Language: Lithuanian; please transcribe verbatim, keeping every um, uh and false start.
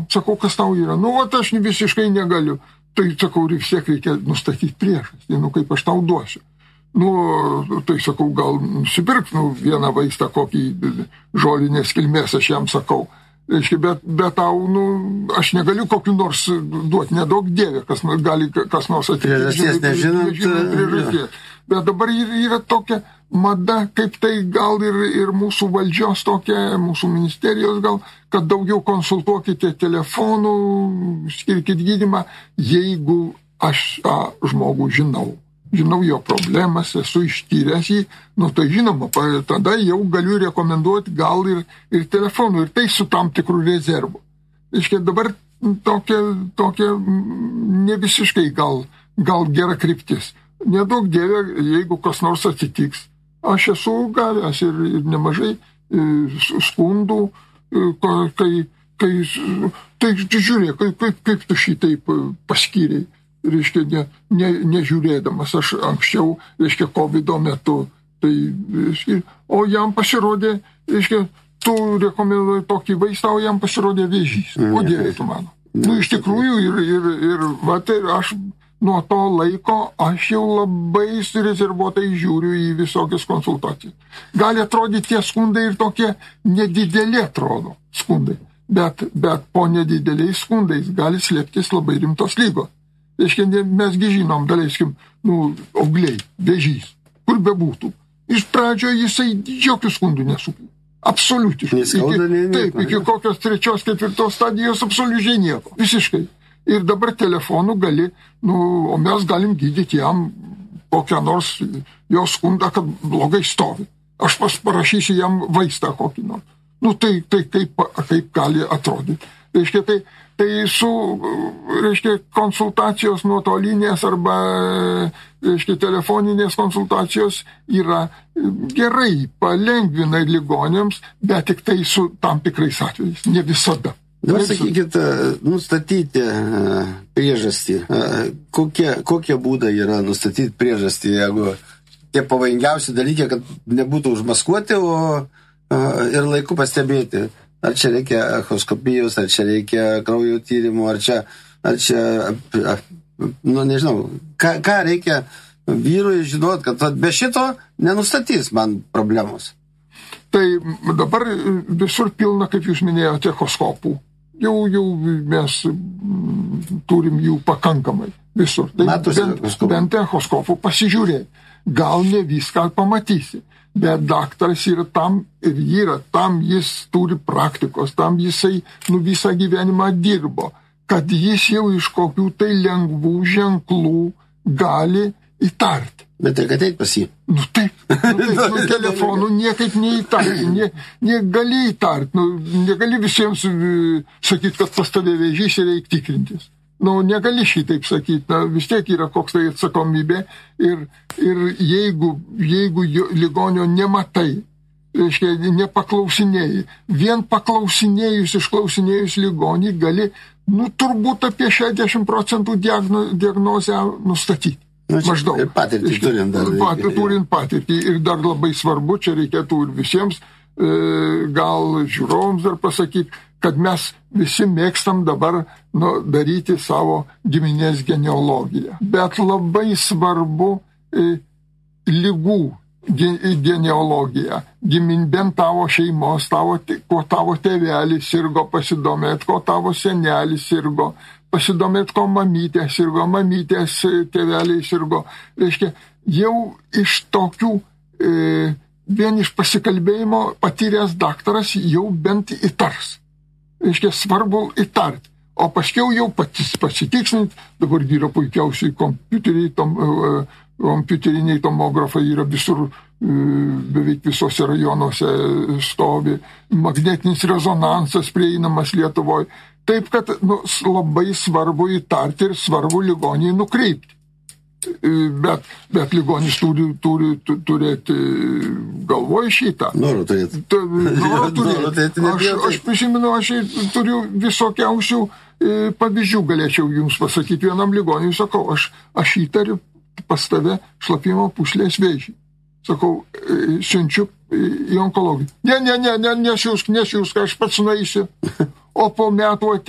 sakau, kas tau yra? Nu, vat aš visiškai negaliu. Tai, sakau, vis tiek reikia nustatyti priežastį, nu, kaip aš tau duosiu. Nu, tai, sakau, gal nusipirk, nu, vieną vaistą, kokį žolinės kilmės, aš jam sakau. Reiškia, bet, bet tau, nu, aš negaliu kokiu nors duoti, nedaug dievė, kas gali kas nors ateiti. Priežasties nežinant. Priežasties. Bet dabar yra tokia mada, kaip tai gal ir, ir mūsų valdžios tokia, mūsų ministerijos gal, kad daugiau konsultuokite telefonu, skirkit gydymą, jeigu aš tą žmogų žinau. Žinau jo problemas, esu ištyręs jį, nu tai žinoma, tada jau galiu rekomenduoti gal ir, ir telefonu, ir tai su tam tikrų rezervų. Iškia, dabar tokia, tokia ne visiškai gal, gal gera kryptis. Nedaug dievė, jeigu kas nors atsitiks. Aš esu gavęs ir, ir nemažai skundų, kai, kai tai žiūrėk, kaip, kaip, kaip tu šitaip paskyrei. Reiškia, ne, ne, nežiūrėdamas, aš anksčiau, reiškia, kovido metu, tai, reiškia, o jam pasirodė, reiškia, tu rekomenduoji tokį vaistą, o jam pasirodė vėžys. Kodėl tu mano? Nu, iš tikrųjų, ir, ir, ir, va, tai aš nuo to laiko, aš jau labai surezervuotai žiūriu į visokias konsultacijas. Gali atrodyti tie skundai ir tokie nedideli atrodo skundai, bet, bet po nedideliais skundais gali slėptis labai rimtos lygos. Reiškia, mesgi žinom, daleiskim, nu, augliai, vėžys, kur bebūtų. Iš pradžio jisai jokių skundų nesukūrė. Absoliutiškai. Neskauda, iki, taip, iki kokios trečios, ketvirtos stadijos absoliučiai nieko. Visiškai. Ir dabar telefonu gali, nu, o mes galim gydyti jam kokią nors jo skundą, kad blogai stovi. Aš pas parašysiu jam vaistą kokį nors. Nu, tai, tai kaip, kaip gali atrodyti. Reiškia, tai Tai su, reiškia, konsultacijos nuotolinės arba, reiškia, telefoninės konsultacijos yra gerai, palengvina ligoniams, bet tik tai su tam tikrais atvejais, ne visada. Dabar sakykit, nustatyti priežastį. Kokie, kokie būdai yra nustatyti priežastį, jeigu tie pavojingiausi dalykai, kad nebūtų užmaskuoti, o ir laiku pastebėti. Ar čia reikia echoskopijos, ar čia reikia kraujo tyrimų, ar čia, ar čia, nu nežinau, ką, ką reikia vyrui žinot, kad be šito nenustatys man problemos. Tai dabar visur pilna, kaip jūs minėjote, echoskopų. Jau, jau mes turim jų pakankamai visur. Tai Matosi, bent, bent echoskopų pasižiūrėti. Gal ne viską pamatysi. Bet daktaras yra tam ir yra, tam jis turi praktikos, tam jisai nu, visą gyvenimą dirbo, kad jis jau iš kokių tai lengvų ženklų gali įtarti. Bet reikia ateit pas jį. Nu taip, nu, taip nu, telefonu niekaip neįtarti, ne, negali įtarti, nu, negali visiems sakyti, kad pas tave vėžys ir reikia tikrintis. Nu, negali šitaip sakyti, na, vis tiek yra koks tai atsakomybė ir, ir jeigu, jeigu ligonio nematai, reiškia, nepaklausinėjai, vien paklausinėjus, išklausinėjus ligonį gali, nu, turbūt apie šešiasdešimt procentų diagno, diagnozę nustatyti. Nu, maždaug. Ir patirtį turint dar. Pat, turint patirtį ir dar labai svarbu, čia reikėtų ir visiems, e, gal žiūrovams dar pasakyti, kad mes visi mėgstam dabar nu, daryti savo giminės genealogiją. Bet labai svarbu e, lygų ge, genealogija. Gimin bent tavo šeimos, tavo, ko tavo tėvelis sirgo, pasidomėt, ko tavo senelis sirgo, pasidomėt, ko mamytė sirgo, mamytės tėveliai sirgo. Reiškia, jau iš tokių, e, vien iš pasikalbėjimo patyręs daktaras jau bent įtars. Reiškia, svarbu įtarti. O paskiau jau patys pasitikslinti, dabar yra puikiausiai kompiuteriai, tom, kompiuteriniai tomografai yra visur, beveik visose rajonuose stovi, magnetinis rezonansas prieinamas Lietuvoje. Taip, kad nu, labai svarbu įtarti ir svarbu ligonį nukreipti. Bet, bet ligonis turi, turi, turi turėti galvoj šitą. Noriu turėti. Noriu turėti. Aš, aš prisimenu, aš turiu visokiausių e, pavyzdžių, galėčiau jums pasakyti vienam ligoniui, sakau, aš, aš įtariu pas tave šlapimo pūslės vėžį. Sakau, e, siunčiu į onkologiją. Ne, ne, ne, ne, nesiųsk, nesiųsk, aš pats nueisiu. O po metų